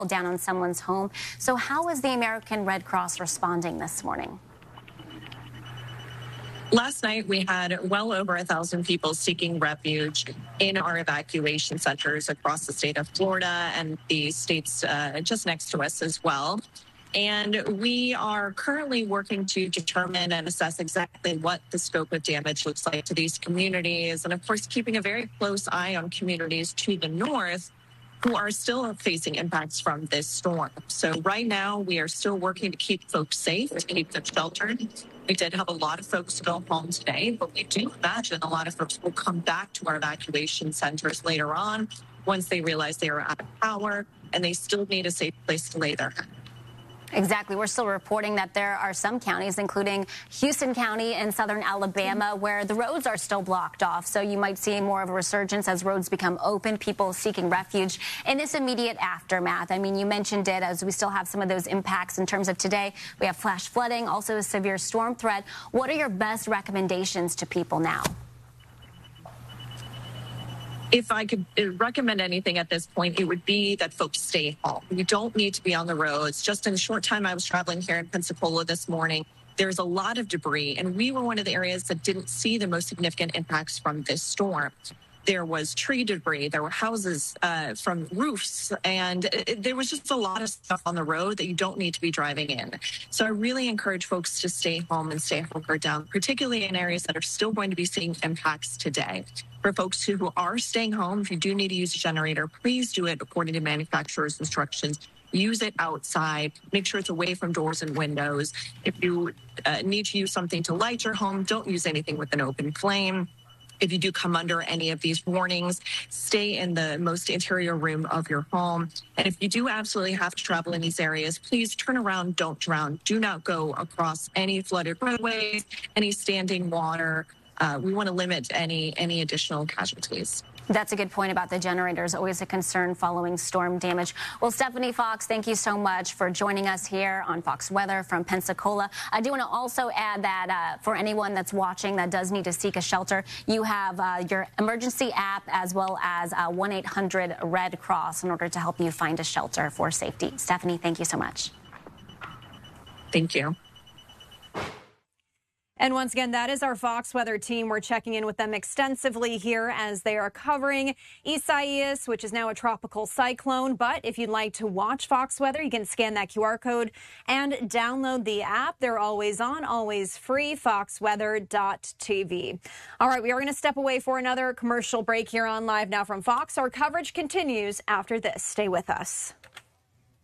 down on someone's home. So how is the American Red Cross responding this morning? Last night, we had well over 1,000 people seeking refuge in our evacuation centers across the state of Florida and the states just next to us as well. And we are currently working to determine and assess exactly what the scope of damage looks like to these communities. And of course, keeping a very close eye on communities to the north who are still facing impacts from this storm. So right now, we are still working to keep folks safe, to keep them sheltered. We did have a lot of folks go home today, but we do imagine a lot of folks will come back to our evacuation centers later on once they realize they are out of power and they still need a safe place to lay their head. Exactly. We're still reporting that there are some counties, including Houston County in southern Alabama, where the roads are still blocked off. So you might see more of a resurgence as roads become open, people seeking refuge in this immediate aftermath. I mean, you mentioned it as we still have some of those impacts in terms of today. We have flash flooding, also a severe storm threat. What are your best recommendations to people now? If I could recommend anything at this point, it would be that folks stay home. You don't need to be on the roads. Just in a short time, I was traveling here in Pensacola this morning. There's a lot of debris, and we were one of the areas that didn't see the most significant impacts from this storm. There was tree debris, there were houses from roofs, and there was just a lot of stuff on the road that you don't need to be driving in. So I really encourage folks to stay home and stay hunkered down, particularly in areas that are still going to be seeing impacts today. For folks who are staying home, if you do need to use a generator, please do it according to manufacturer's instructions. Use it outside. Make sure it's away from doors and windows. If you need to use something to light your home, don't use anything with an open flame. If you do come under any of these warnings, stay in the most interior room of your home. And if you do absolutely have to travel in these areas, please turn around, don't drown. Do not go across any flooded roadways, any standing water. We want to limit any additional casualties. That's a good point about the generators. Always a concern following storm damage. Well, Stephanie Fox, thank you so much for joining us here on Fox Weather from Pensacola. I do want to also add that for anyone that's watching that does need to seek a shelter, you have your emergency app as well as 1-800-RED Cross in order to help you find a shelter for safety. Stephanie, thank you so much. Thank you. And once again, that is our Fox Weather team. We're checking in with them extensively here as they are covering Isaias, which is now a tropical cyclone. But if you'd like to watch Fox Weather, you can scan that QR code and download the app. They're always on, always free, foxweather.tv. All right, we are going to step away for another commercial break here on Live Now from Fox. Our coverage continues after this. Stay with us.